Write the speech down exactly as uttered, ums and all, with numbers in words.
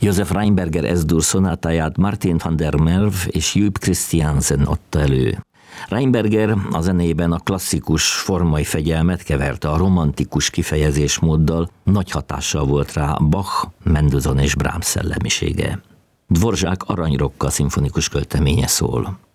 Josef Rheinberger Es-dur szonátáját Martin van der Merwe és Joep Christiansen adta elő. Rheinberger a zenében a klasszikus formai fegyelmet keverte a romantikus kifejezésmóddal, nagy hatással volt rá Bach, Mendelssohn és Brahms szellemisége. Dvorak Aranyrokka szimfonikus költeménye szól.